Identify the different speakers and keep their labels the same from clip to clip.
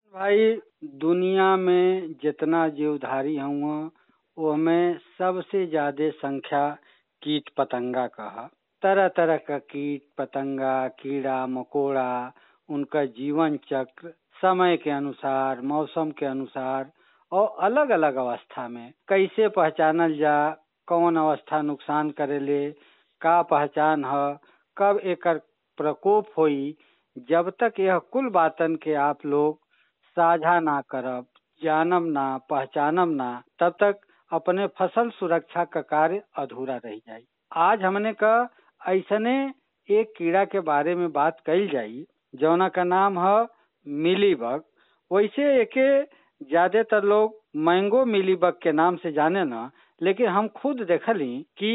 Speaker 1: भाई, दुनिया में जितना जीवधारी हुआ ओमे सबसे ज्यादा संख्या कीट पतंगा का है। तरह तरह का कीट पतंगा कीड़ा मकोड़ा उनका जीवन चक्र समय के अनुसार मौसम के अनुसार और अलग अलग अवस्था में कैसे पहचानल जा, कौन अवस्था नुकसान करेले, का पहचान है, कब एकर प्रकोप होई। जब तक यह कुल बातन के आप लोग साझा ना करब, जानब ना, पहचानब ना, तब तक अपने फसल सुरक्षा का कार्य अधूरा रह जाई। आज हमने का ऐसने एक कीड़ा के बारे में बात कही जाई जौना का नाम है मिलीबग। वैसे एके ज्यादातर लोग मैंगो मिलीबग के नाम से जाने ना, लेकिन हम खुद देखली कि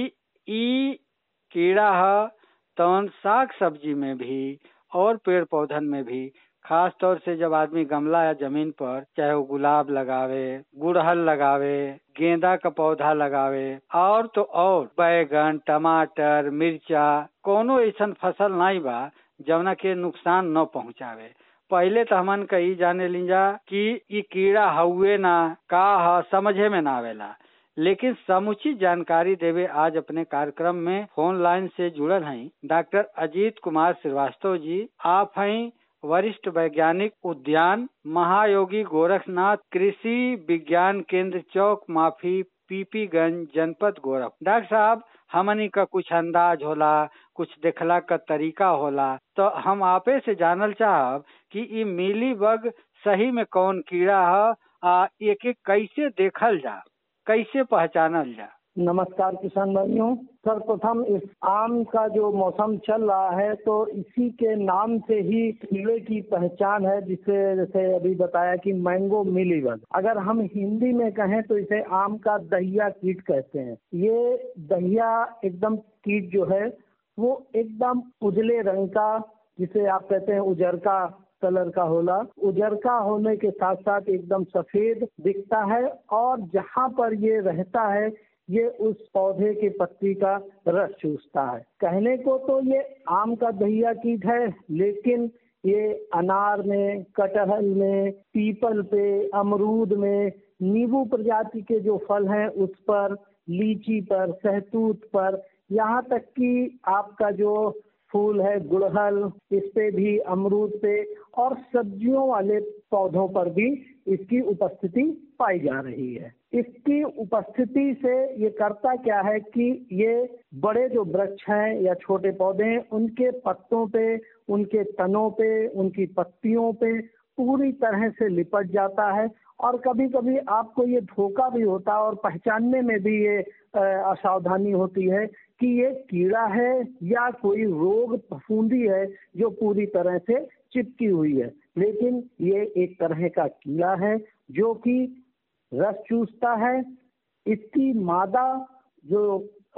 Speaker 1: ई कीड़ा है तौन साग सब्जी में भी और पेड़ पौधन में भी, खास तौर से जब आदमी गमला या जमीन पर चाहे वो गुलाब लगावे, गुड़हल लगावे, गेंदा का पौधा लगावे और तो और बैगन टमाटर मिर्चा कोनो ऐसन फसल नहीं बा जवना के नुकसान न पहुंचावे। पहले तो हमन कही जाने लीजा कि ई कीड़ा हउए ना का ह समझे में ना आवेला, लेकिन समुचित जानकारी देवे आज अपने कार्यक्रम में फोन लाइन से जुड़ल हैं डॉक्टर अजीत कुमार श्रीवास्तव जी। आप हैं वरिष्ठ वैज्ञानिक उद्यान महायोगी गोरखनाथ कृषि विज्ञान केंद्र चौक माफी पीपीगंज जनपद गोरखपुर। डॉक्टर साहब, हमनी का कुछ अंदाज होला, कुछ देखला का तरीका होला, तो हम आपे से जानल चाहब कि ई मिलीबग सही में कौन कीड़ा है, एक एक कैसे देखल जा, कैसे पहचानल जा।
Speaker 2: नमस्कार किसान भाइयों। सर्वप्रथम इस आम का जो मौसम चल रहा है तो इसी के नाम से ही कीड़े की पहचान है, जिसे जैसे अभी बताया कि मैंगो मिलीबग। अगर हम हिंदी में कहें तो इसे आम का दहिया कीट कहते हैं। ये दहिया एकदम कीट जो है वो एकदम उजले रंग का, जिसे आप कहते हैं उजरका कलर का होला, उजरका होने के साथ साथ एकदम सफेद दिखता है और जहाँ पर ये रहता है ये उस पौधे के पत्ती का रस चूसता है। कहने को तो ये आम का दहिया कीट है, लेकिन ये अनार में, कटहल में, पीपल पे, अमरूद में, नींबू प्रजाति के जो फल हैं उस पर, लीची पर, सहतूत पर, यहाँ तक कि आपका जो फूल है गुड़हल, इस पे भी, अमरूद पे और सब्जियों वाले पौधों पर भी इसकी उपस्थिति पाई जा रही है। इसकी उपस्थिति से ये करता क्या है कि ये बड़े जो वृक्ष हैं या छोटे पौधे हैं उनके पत्तों पे, उनके तनों पे, उनकी पत्तियों पे पूरी तरह से लिपट जाता है और कभी कभी आपको ये धोखा भी होता है और पहचानने में भी ये असावधानी होती है कि ये कीड़ा है या कोई रोग फफूंदी है जो पूरी तरह से चिपकी हुई है। लेकिन ये एक तरह का कीड़ा है जो कि रस चूसता है। इसकी मादा जो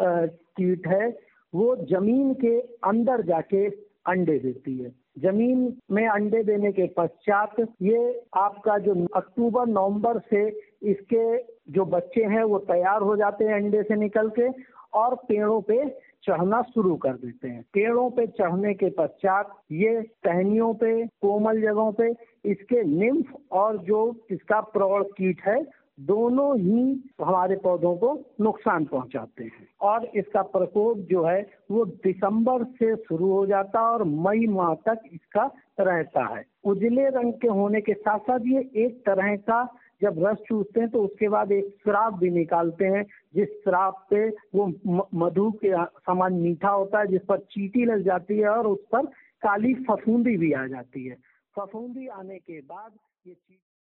Speaker 2: कीट है वो जमीन के अंदर जाके अंडे देती है। जमीन में अंडे देने के पश्चात ये आपका जो अक्टूबर नवंबर से इसके जो बच्चे हैं वो तैयार हो जाते हैं अंडे से निकल के और पेड़ों पे चढ़ना शुरू कर देते हैं। पेड़ों पे चढ़ने के पश्चात ये टहनियों पे, कोमल जगहों पे इसके निम्फ और जो इसका प्रौढ़ कीट है दोनों ही हमारे पौधों को नुकसान पहुंचाते हैं और इसका प्रकोप जो है वो दिसंबर से शुरू हो जाता है और मई माह तक इसका रहता है। उजले रंग के होने के साथ साथ ये एक तरह का जब रस चूसते हैं तो उसके बाद एक श्राप भी निकालते हैं, जिस श्राप पे वो मधु के समान मीठा होता है, जिस पर चींटी लग जाती है और उस पर काली फफूंदी भी आ जाती है। फफूंदी आने के बाद ये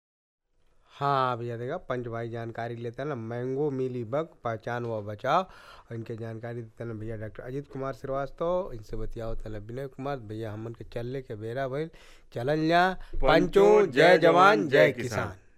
Speaker 3: हाँ भैया, देखा पंच भाई जानकारी लेते हैं ना मैंगो मिलीबग पहचान व बचाव, और इनके जानकारी देते हैं भैया डॉक्टर अजीत कुमार श्रीवास्तव। इनसे बतियाओ तल विनय कुमार भैया। हमन के चलने के बेरा भइल, चलन जा पंचो जय जवान जय किसान।